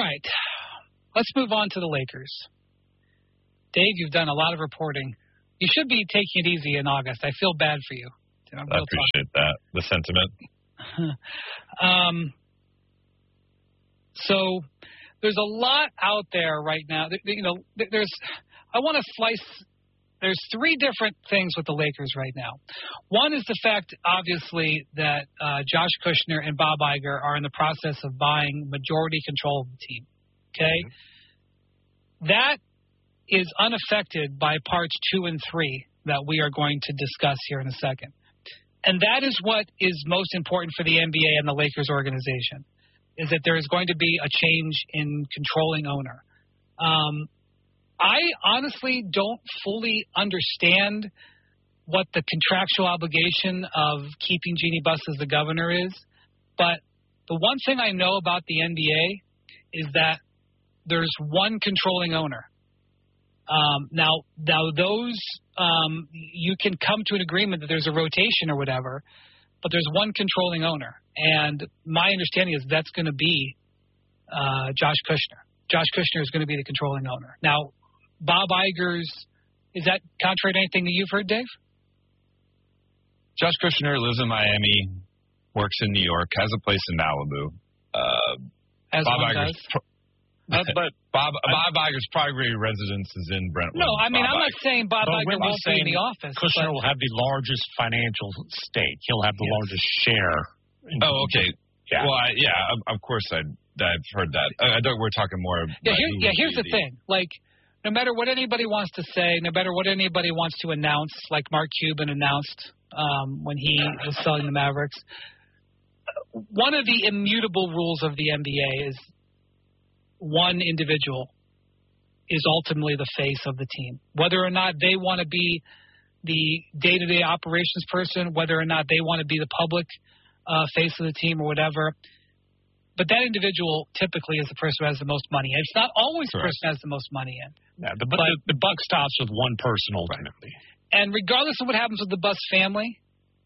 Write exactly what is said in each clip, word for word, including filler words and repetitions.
right. Let's move on to the Lakers. Dave, you've done a lot of reporting. You should be taking it easy in August. I feel bad for you. you know, I appreciate talk. that, the sentiment. um, so there's a lot out there right now. You know, there's. I want to slice. There's three different things with the Lakers right now. One is the fact, obviously, that uh, Josh Kushner and Bob Iger are in the process of buying majority control of the team. Okay, mm-hmm. That is unaffected by parts two and three that we are going to discuss here in a second. And that is what is most important for the N B A and the Lakers organization, is that there is going to be a change in controlling owner. Um, I honestly don't fully understand what the contractual obligation of keeping Jeanie Buss as the governor is, but the one thing I know about the N B A is that there's one controlling owner. Um, now, now those um, you can come to an agreement that there's a rotation or whatever, but there's one controlling owner, and my understanding is that's going to be uh, Josh Kushner. Josh Kushner is going to be the controlling owner. Now, Bob Iger's, is that contrary to anything that you've heard, Dave? Josh Kushner lives in Miami, works in New York, has a place in Malibu. Uh, As Bob one Iger's. does. Pro- Uh, but Bob Bob Iger's primary residence is in Brentwood. No, I mean, Bob I'm not Iger. saying Bob but Iger won't be in the office. Kushner but... will have the largest financial stake. He'll have the yes. largest share. Oh, okay. Yeah. Well, I, yeah, of, of course I, I've heard that. I, I thought we're talking more about Yeah, here, yeah here's the, the thing. Like, no matter what anybody wants to say, no matter what anybody wants to announce, like Mark Cuban announced um, when he was selling the Mavericks, one of the immutable rules of the N B A is one individual is ultimately the face of the team. Whether or not they want to be the day-to-day operations person, whether or not they want to be the public uh, face of the team or whatever, but that individual typically is the person who has the most money. And it's not always the person who has the most money in. Yeah, the, but, the, the buck stops with one person ultimately. Right. And regardless of what happens with the Buss family,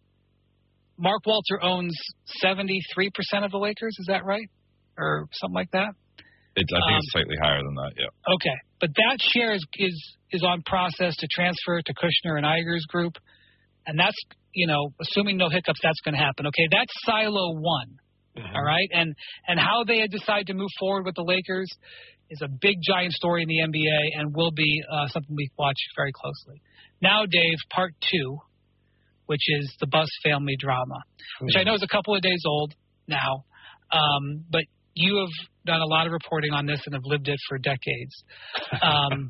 Mark Walter owns seventy-three percent of the Lakers. Is that right? Or something like that? It's, I think um, it's slightly higher than that, yeah. Okay. But that share is, is is on process to transfer to Kushner and Iger's group. And that's, you know, assuming no hiccups, that's going to happen. Okay, that's silo one. Mm-hmm. All right? And and how they decide to move forward with the Lakers is a big, giant story in the N B A and will be uh, something we watch very closely. Now, Dave, part two, which is the Buss family drama, mm-hmm. which I know is a couple of days old now. Um, but you have done a lot of reporting on this and have lived it for decades. Um,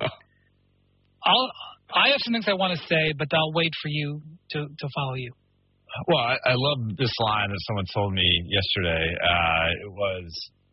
I'll, I have some things I want to say, but I'll wait for you to, to follow you. Well, I, I love this line that someone told me yesterday. Uh, it was,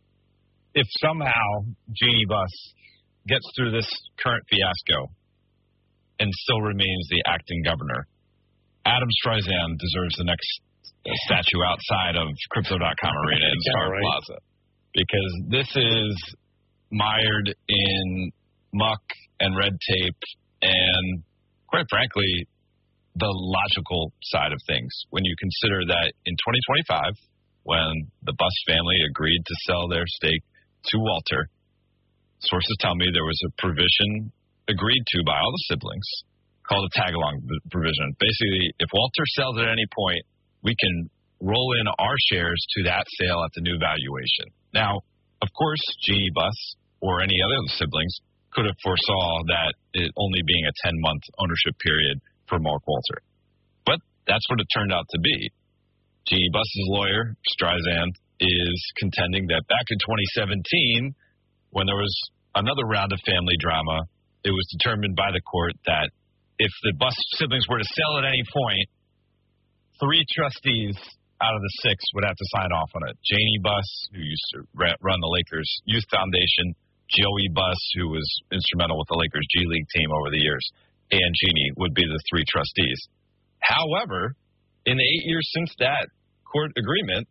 if somehow Jeanie Buss gets through this current fiasco and still remains the acting governor, Adam Streisand deserves the next statue outside of Crypto dot com Arena in Star right. Plaza. Because this is mired in muck and red tape and, quite frankly, the logical side of things. When you consider that in twenty twenty-five, when the Buss family agreed to sell their stake to Walter, sources tell me there was a provision agreed to by all the siblings called a tag-along provision. Basically, if Walter sells at any point, we can roll in our shares to that sale at the new valuation. Now, of course, Jeanie Buss or any other siblings could have foresaw that it only being a ten-month ownership period for Mark Walter. But that's what it turned out to be. Jeanie Buss's lawyer, Streisand, is contending that back in twenty seventeen, when there was another round of family drama, it was determined by the court that if the Buss siblings were to sell at any point, three trustees out of the six would have to sign off on it. Jeanie Buss, who used to run the Lakers Youth Foundation, Joey Buss, who was instrumental with the Lakers G League team over the years, and Jeanie would be the three trustees. However, in the eight years since that court agreement,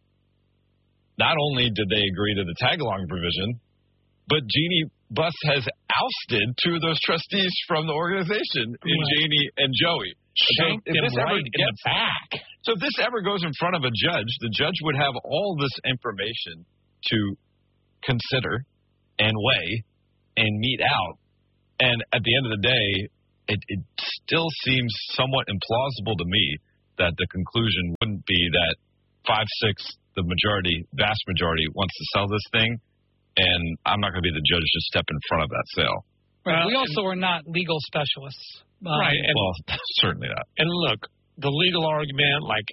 not only did they agree to the tag-along provision, but Jeanie Buss has ousted two of those trustees from the organization in right. Jeanie and Joey. Shanked so if him this right ever in gets, the back. So if this ever goes in front of a judge, the judge would have all this information to consider and weigh and meet out. And at the end of the day, it, it still seems somewhat implausible to me that the conclusion wouldn't be that five, six, the majority, vast majority, wants to sell this thing, and I'm not going to be the judge to step in front of that sale. Right. We also are not legal specialists. Um, right. And, well, certainly not. And look, the legal argument, like,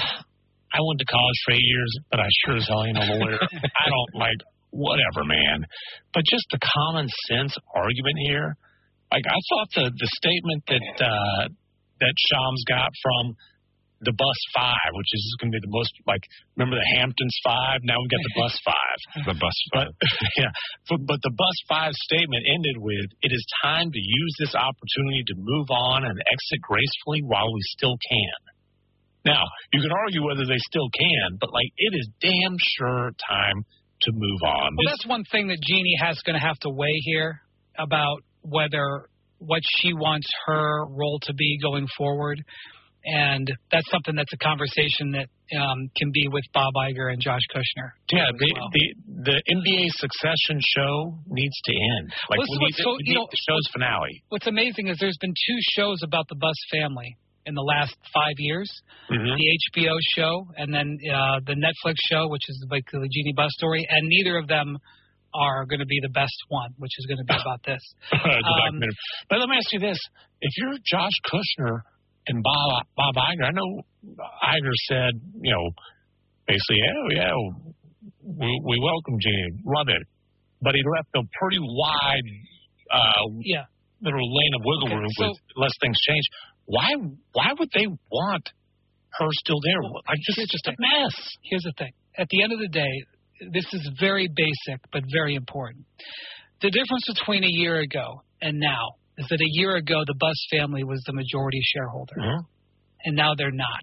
I went to college for eight years, but I sure as hell ain't a lawyer. I don't, like, whatever, man. But just the common sense argument here, like, I thought the, the statement that uh, that Shams got from the Bus Five, which is going to be the most, like, remember the Hamptons Five? Now we've got the Bus Five. The Bus Five. But, yeah, but, but the Bus Five statement ended with, it is time to use this opportunity to move on and exit gracefully while we still can. Now, you can argue whether they still can, but, like, it is damn sure time to move on. Well, that's one thing that Jeannie has going to have to weigh here about whether what she wants her role to be going forward. And that's something that's a conversation that um, can be with Bob Iger and Josh Kushner. Yeah, the, well. the the N B A Succession show needs to end. Like, well, we need, so, we you need know, the show's finale. What's amazing is there's been two shows about the Buss family in the last five years. Mm-hmm. The H B O show and then uh, the Netflix show, which is like the Jeannie Buss story, and neither of them are going to be the best one, which is going to be about this. um, but let me ask you this. If you're Josh Kushner and Bob, Bob Iger, I know Iger said, you know, basically, oh, yeah, we, we welcome Jeannie, love it. But he left a pretty wide uh, yeah. little lane of wiggle okay, room so, with less things change. Why Why would they want her still there? Well, like, just, here's just the a mess. Here's the thing. At the end of the day, this is very basic but very important. The difference between a year ago and now is that a year ago the Buss family was the majority shareholder, mm-hmm. and now they're not.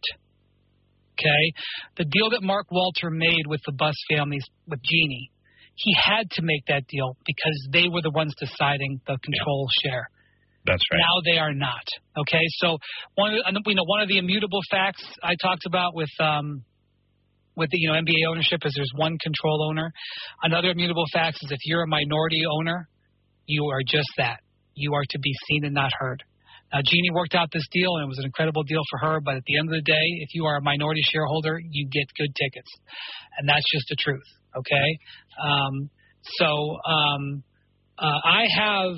Okay? The deal that Mark Walter made with the Buss families, with Jeannie, he had to make that deal because they were the ones deciding the control yeah. share. That's right. Now they are not. Okay? So one of the, you know, one of the immutable facts I talked about with um, with the you know N B A ownership is there's one control owner. Another immutable fact is if you're a minority owner, you are just that. You are to be seen and not heard. Now, Jeannie worked out this deal, and it was an incredible deal for her, but at the end of the day, if you are a minority shareholder, you get good tickets. And that's just the truth, okay? Um, so um, uh, I have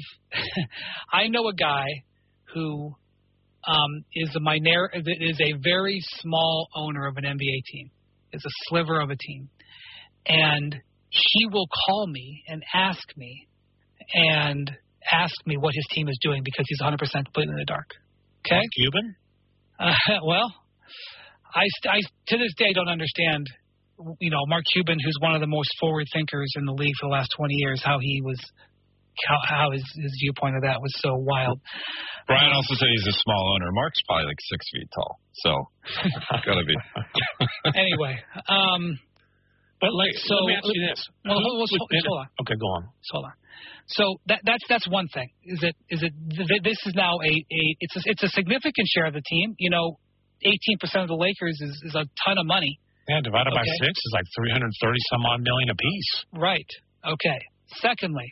– I know a guy who um, is a minor, is a very small owner of an N B A team. It's a sliver of a team. And he will call me and ask me and – ask me what his team is doing because he's one hundred percent completely in the dark. Okay? Mark Cuban? Uh, well, I, I to this day don't understand, you know, Mark Cuban, who's one of the most forward thinkers in the league for the last twenty years, how he was, how, how his, his viewpoint of that was so wild. Brian also said he's a small owner. Mark's probably like six feet tall, so gotta be. Anyway, um, but like, so let me ask you this. Well, hold, hold, hold, hold on. Okay, go on. Hold on. So that, that's that's one thing. Is it is it th- this is now a, a it's a, it's a significant share of the team. You know, eighteen percent of the Lakers is, is a ton of money. Yeah, divided okay. by six is like three hundred thirty some odd million apiece. Right. Okay. Secondly,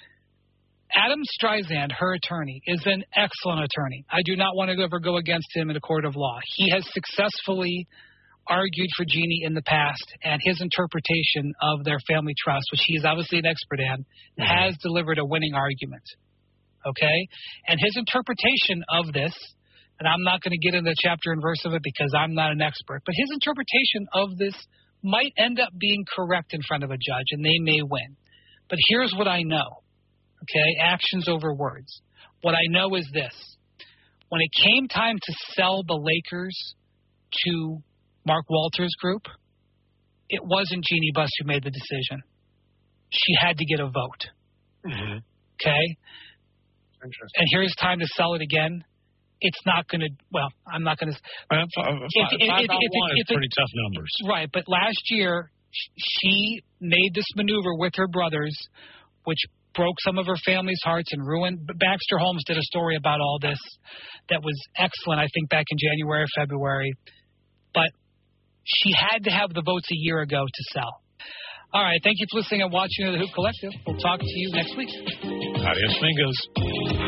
Adam Streisand, her attorney, is an excellent attorney. I do not want to ever go against him in a court of law. He has successfully argued for Jeannie in the past, and his interpretation of their family trust, which he is obviously an expert in, mm-hmm. has delivered a winning argument. Okay? And his interpretation of this, and I'm not going to get into the chapter and verse of it because I'm not an expert, but his interpretation of this might end up being correct in front of a judge, and they may win. But here's what I know. Okay? Actions over words. What I know is this. When it came time to sell the Lakers to Mark Walters' group, it wasn't Jeannie Buss who made the decision. She had to get a vote. Mm-hmm. Okay? Interesting. And here's time to sell it again. It's not going to, well, I'm not going to. Five by one is pretty tough numbers. Right, but last year, she made this maneuver with her brothers, which broke some of her family's hearts and ruined. Baxter Holmes did a story about all this that was excellent, I think, back in January or February. But she had to have the votes a year ago to sell. All right. Thank you for listening and watching the Hoop Collective. We'll talk to you next week. Adios, amigos.